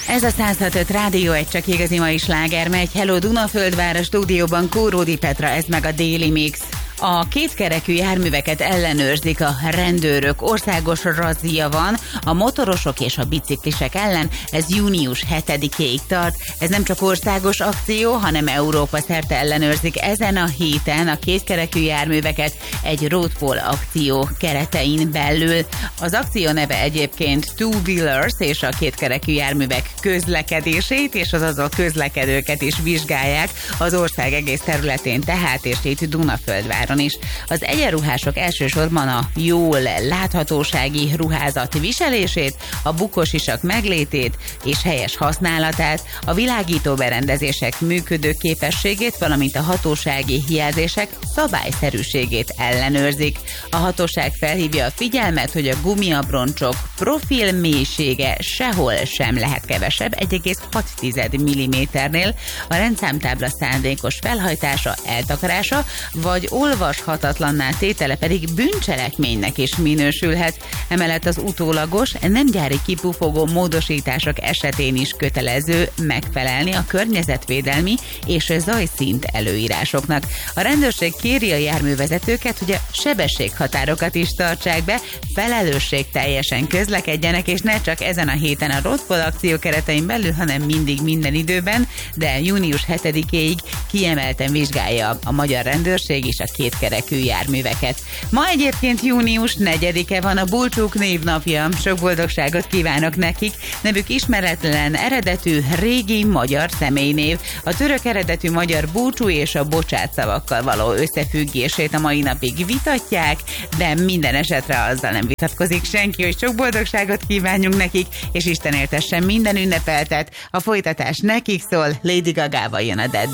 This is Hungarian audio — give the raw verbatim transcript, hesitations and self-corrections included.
Ez a száz hat öt Rádió egy csak igazi mai sláger megy. Hello Dunaföldvár, stúdióban Kóródi Petra, ez meg a Daily Mix. A kétkerekű járműveket ellenőrzik a rendőrök, országos razzia van a motorosok és a biciklisek ellen, ez június hetedikéig tart. Ez nem csak országos akció, hanem Európa szerte ellenőrzik ezen a héten a kétkerekű járműveket egy roadpoll akció keretein belül. Az akció neve egyébként Two Wheelers, és a kétkerekű járművek közlekedését és az azon közlekedőket is vizsgálják az ország egész területén, tehát és itt Dunaföldvár is. Az egyenruhások elsősorban a jól láthatósági ruházat viselését, a bukósisak meglétét és helyes használatát, a világító berendezések működő képességét, valamint a hatósági jelzések szabályszerűségét ellenőrzik. A hatóság felhívja a figyelmet, hogy a gumiabroncsok profil mélysége sehol sem lehet kevesebb egy egész hat milliméternél, a rendszámtábla szándékos felhajtása, eltakarása vagy olvashatatlanná tétele pedig bűncselekménynek is minősülhet. Emellett az utólagos, nem gyári kipufogó módosítások esetén is kötelező megfelelni a környezetvédelmi és zajszint előírásoknak. A rendőrség kéri a járművezetőket, hogy a sebességhatárokat is tartsák be, felelősségteljesen közlekedjenek, és ne csak ezen a héten a roadpoll akció keretein belül, hanem mindig minden időben, de június hetedikéig kiemelten vizsgálja a magyar rendőrség is a kétkerekű járműveket. Ma egyébként június negyedike van, a búcsúk névnapja. Sok boldogságot kívánok nekik. Nevük ismeretlen eredetű régi magyar személynév. A török eredetű magyar búcsú és a bocsát szavakkal való összefüggését a mai napig vitatják, de minden esetre azzal nem vitatkozik senki, hogy sok boldogságot kívánjunk nekik, és Isten éltessen minden ünnepeltet. A folytatás nekik szól, Lady Gagával jön a Dead.